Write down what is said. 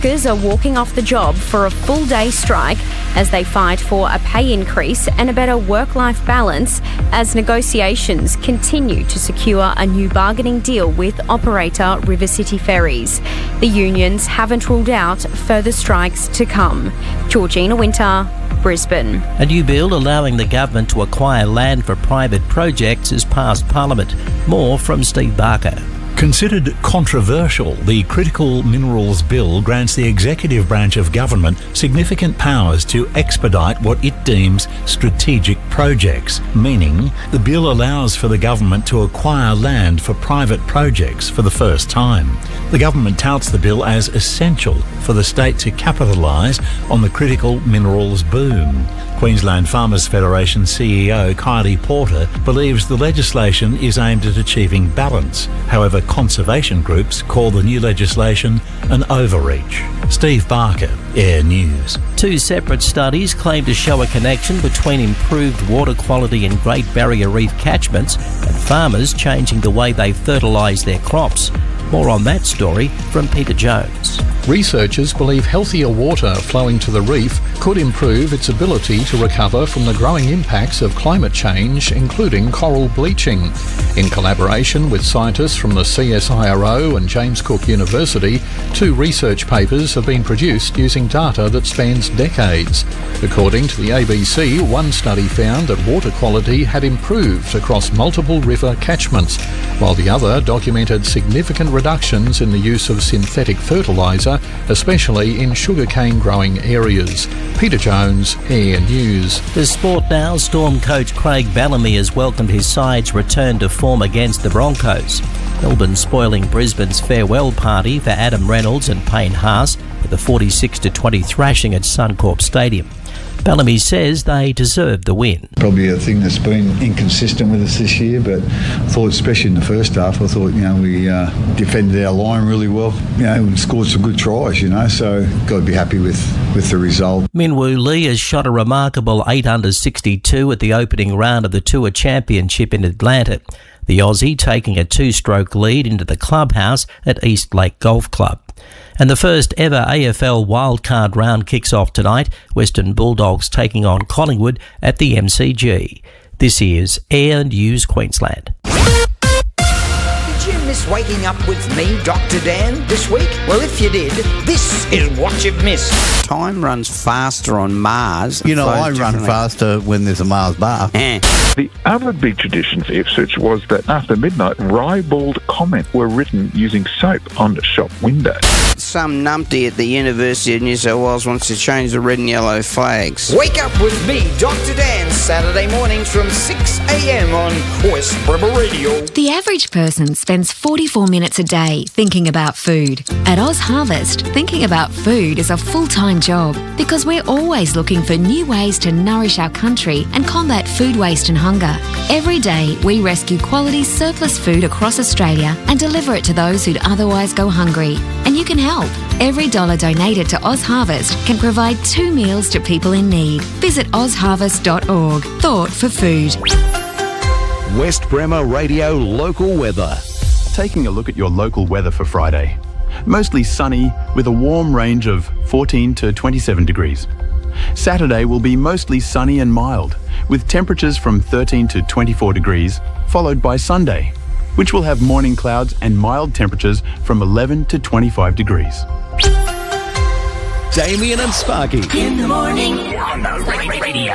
workers are walking off the job for a full-day strike as they fight for a pay increase and a better work-life balance as negotiations continue to secure a new bargaining deal with operator River City Ferries. The unions haven't ruled out further strikes to come. Georgina Winter, Brisbane. A new bill allowing the government to acquire land for private projects has passed Parliament. More from Steve Barker. Considered controversial, the Critical Minerals Bill grants the executive branch of government significant powers to expedite what it deems strategic projects, meaning the bill allows for the government to acquire land for private projects for the first time. The government touts the bill as essential for the state to capitalise on the critical minerals boom. Queensland Farmers Federation CEO Kylie Porter believes the legislation is aimed at achieving balance. However, conservation groups call the new legislation an overreach. Steve Barker, Air News. Two separate studies claim to show a connection between improved water quality in Great Barrier Reef catchments and farmers changing the way they fertilise their crops. More on that story from Peter Jones. Researchers believe healthier water flowing to the reef could improve its ability to recover from the growing impacts of climate change, including coral bleaching. In collaboration with scientists from the CSIRO and James Cook University, two research papers have been produced using data that spans decades. According to the ABC, one study found that water quality had improved across multiple river catchments, while the other documented significant reductions in the use of synthetic fertiliser, especially in sugarcane growing areas. Peter Jones, Air News. The Sport Now, Storm coach Craig Bellamy has welcomed his side's return to form against the Broncos. Melbourne spoiling Brisbane's farewell party for Adam Reynolds and Payne Haas with a 46-20 thrashing at Suncorp Stadium. Bellamy says they deserved the win. Probably a thing that's been inconsistent with us this year, but I thought, especially in the first half, we defended our line really well. We scored some good tries, so got to be happy with the result. Minwoo Lee has shot a remarkable 8 under 62 at the opening round of the Tour Championship in Atlanta. The Aussie taking a 2-stroke lead into the clubhouse at East Lake Golf Club. And the first ever AFL wildcard round kicks off tonight, Western Bulldogs taking on Collingwood at the MCG. This is Air News Queensland. Did you miss waking up with me, Dr. Dan, this week? Well, if you did, this is what you've missed. Time runs faster on Mars. I run faster when there's a Mars bar. The other big tradition for Ipswich was that after midnight, ribald comment were written using soap on the shop window. Some numpty at the University of New South Wales wants to change the red and yellow flags. Wake up with me, Dr. Dan, Saturday mornings from 6 a.m. on West Bremer Radio. The average person spends 44 minutes a day thinking about food. At Oz Harvest, thinking about food is a full-time job because we're always looking for new ways to nourish our country and combat food waste and hunger. Every day, we rescue quality surplus food across Australia and deliver it to those who'd otherwise go hungry. And you can help. Every dollar donated to Oz Harvest can provide 2 meals to people in need. Visit ozharvest.org. Thought for food. West Bremer Radio Local Weather. Taking a look at your local weather for Friday. Mostly sunny with a warm range of 14 to 27 degrees. Saturday will be mostly sunny and mild with temperatures from 13 to 24 degrees, followed by Sunday, which will have morning clouds and mild temperatures from 11 to 25 degrees. Damien and Sparky. In the morning on the radio.